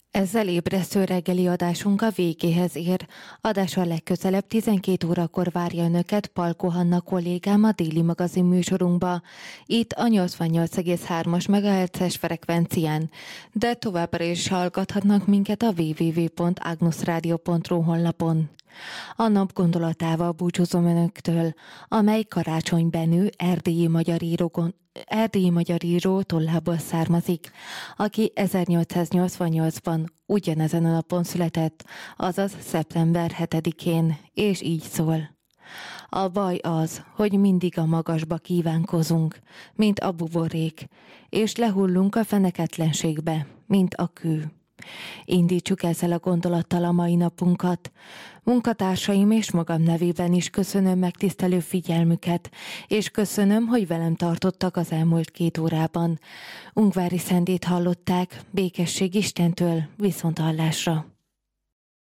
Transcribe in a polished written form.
Ezzel ébresztő reggeli adásunk a végéhez ér. Adással legközelebb 12 órakor várja önöket Palko Hanna kollégám a déli magazin műsorunkba. Itt a 88,3-as MHz-es frekvencián, de továbbra is hallgathatnak minket a www.agnusradio.ru honlapon. A nap gondolatával búcsúzom önöktől, amely Karácsony Benő erdélyi magyar író tollából származik, aki 1888-ban ugyanezen a napon született, azaz szeptember 7-én, és így szól. A baj az, hogy mindig a magasba kívánkozunk, mint a buborék, és lehullunk a feneketlenségbe, mint a kő. Indítsuk ezzel a gondolattal a mai napunkat. Munkatársaim és magam nevében is köszönöm megtisztelő figyelmüket, és köszönöm, hogy velem tartottak az elmúlt 2 órában. Ungvári Szendét hallották, békesség Istentől, viszonthallásra.